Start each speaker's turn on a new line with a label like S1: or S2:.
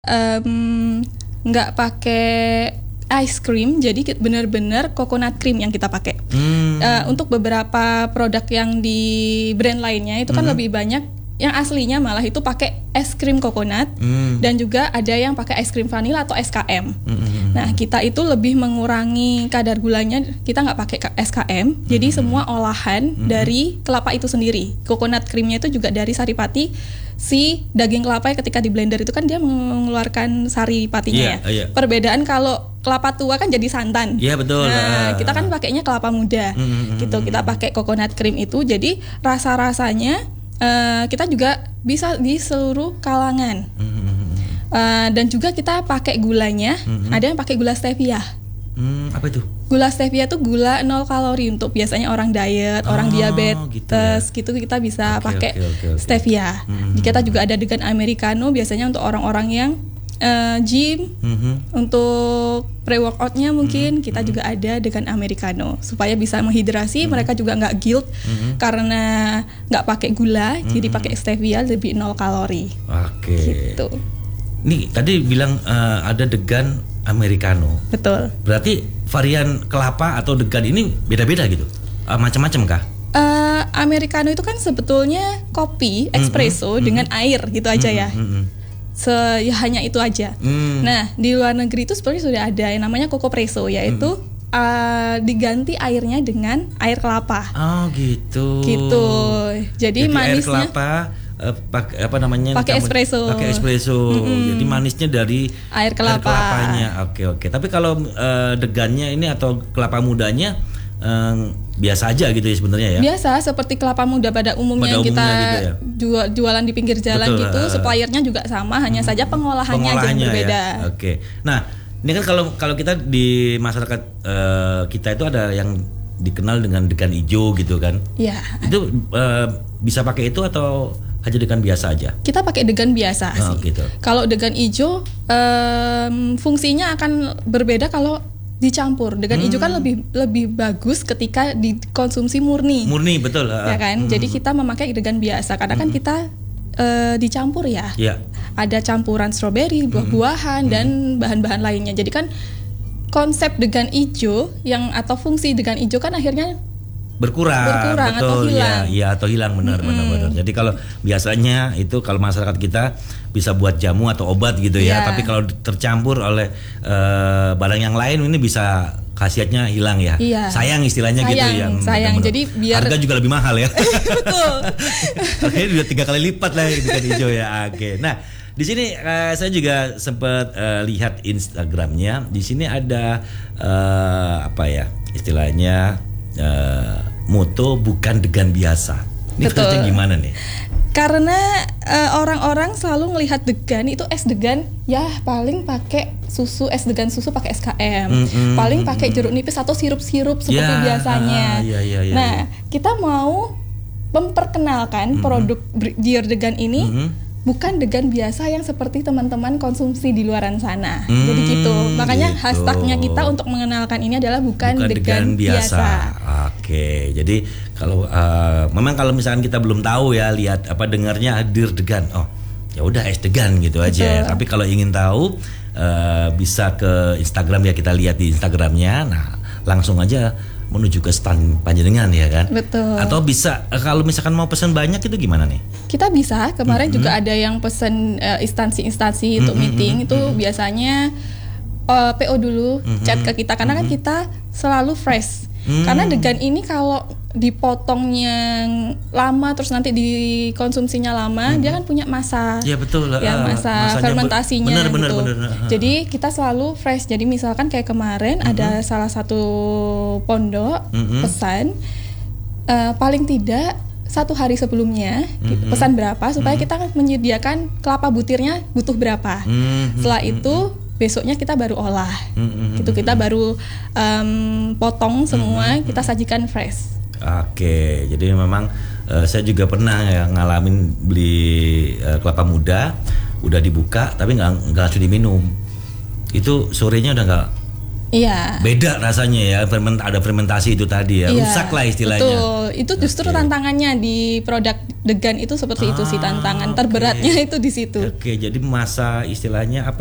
S1: nggak pakai ice cream, jadi benar-benar coconut cream yang kita pakai. Untuk beberapa produk yang di brand lainnya itu kan lebih banyak yang aslinya malah itu pakai es krim coconut, dan juga ada yang pakai es krim vanilla atau SKM. Nah, kita itu lebih mengurangi kadar gulanya, kita nggak pakai SKM, jadi semua olahan dari kelapa itu sendiri. Coconut creamnya itu juga dari saripati. Si daging kelapa ketika di blender itu kan dia mengeluarkan saripatinya ya. Perbedaan kalau kelapa tua kan jadi santan.
S2: Iya betul.
S1: Nah, kita kan pakainya kelapa muda. Gitu. Kita pakai coconut cream itu, jadi rasa-rasanya kita juga bisa di seluruh kalangan. Dan juga kita pakai gulanya, ada yang pakai gula stevia.
S2: Apa itu?
S1: Gula stevia itu gula 0 kalori untuk biasanya orang diet, orang diabetes gitu kita bisa pakai stevia. Kita juga ada dengan americano biasanya untuk orang-orang yang gym, untuk pre-workoutnya mungkin kita juga ada dengan americano supaya bisa menghidrasi. Mereka juga nggak guilt karena nggak pakai gula, jadi pakai stevia lebih 0 kalori. Gitu.
S2: Nih tadi bilang ada degan americano.
S1: Betul.
S2: Berarti varian kelapa atau degan ini beda-beda gitu? Macam-macam kah?
S1: Americano itu kan sebetulnya kopi espresso dengan air gitu aja ya. Ya hanya itu aja. Nah, di luar negeri itu sebenarnya sudah ada yang namanya cocopresso, yaitu diganti airnya dengan air kelapa.
S2: Oh gitu.
S1: Gitu. Jadi manisnya
S2: air kelapa pakai espresso. Pakai espresso. Jadi manisnya dari
S1: air
S2: kelapanya. Oke. Tapi kalau degannya ini atau kelapa mudanya biasa aja gitu ya sebenarnya ya.
S1: Biasa seperti kelapa muda pada umumnya yang kita gitu ya? jualan di pinggir jalan. Betul, gitu. Suppliernya juga sama, hanya saja pengolahannya aja yang berbeda.
S2: Ya. Oke. Nah, ini kan kalau kita di masyarakat kita itu ada yang dikenal dengan degan hijau gitu kan. Iya. Itu bisa pakai itu atau hanya degan biasa aja? Kita pakai degan biasa sih. Gitu.
S1: Kalau degan hijau fungsinya akan berbeda kalau dicampur. Degan hijau kan lebih bagus ketika dikonsumsi murni. Murni betul. Ya kan. Jadi kita memakai degan biasa karena kan kita dicampur ya. Ada campuran stroberi, buah-buahan dan bahan-bahan lainnya. Jadi kan konsep degan hijau atau fungsi degan hijau kan akhirnya berkurang betul, atau hilang. Ya atau hilang benar. Jadi kalau biasanya itu kalau masyarakat kita bisa buat jamu atau obat gitu ya. Tapi kalau tercampur oleh barang yang lain ini bisa khasiatnya hilang ya. Sayang istilahnya gitu ya. Sayang. Jadi biar harga juga lebih mahal ya. Betul. Oke, udah 3 kali lipat lah degan hijau ya. Oke. Nah, di sini saya juga sempat lihat Instagramnya. Di sini ada istilahnya moto bukan degan biasa. Ini terusnya gimana nih? Karena orang-orang selalu melihat degan itu es degan ya paling pakai susu, es degan susu pakai SKM, paling pakai jeruk nipis atau sirup-sirup seperti biasanya. Nah, kita mau memperkenalkan produk Dear Degan ini bukan degan biasa yang seperti teman-teman konsumsi di luaran sana. Jadi gitu. Makanya hashtagnya kita untuk mengenalkan ini adalah bukan degan biasa. Oke. Jadi kalau memang kalau misalkan kita belum tahu ya, lihat dengarnya Dear Degan. Oh, ya udah es degan gitu aja. Tapi kalau ingin tahu bisa ke Instagram ya, kita lihat di Instagramnya. Nah, langsung aja menuju ke stand panjenengan ya kan. Betul. Atau bisa kalau misalkan mau pesan banyak itu gimana nih? Kita bisa. Kemarin juga ada yang pesan instansi-instansi untuk meeting itu biasanya PO dulu, chat ke kita karena kan kita selalu fresh. Karena degan ini kalau dipotongnya lama terus nanti dikonsumsinya lama, dia kan punya masa. Ya betul. Ya masa fermentasinya bener. Jadi kita selalu fresh. Jadi misalkan kayak kemarin ada salah satu pondok pesan paling tidak 1 hari sebelumnya pesan berapa supaya kita menyediakan kelapa butirnya butuh berapa. Setelah itu besoknya kita baru olah, gitu kita baru potong semua, kita sajikan fresh. Oke, jadi memang saya juga pernah ya ngalamin beli kelapa muda, udah dibuka tapi nggak langsung diminum. Itu sorenya udah Iya.
S2: Beda rasanya ya, ada fermentasi itu tadi ya, rusak lah istilahnya.
S1: Betul, itu justru tantangannya di produk degan itu seperti itu sih, tantangan terberatnya itu di situ.
S2: Oke, jadi masa istilahnya apa?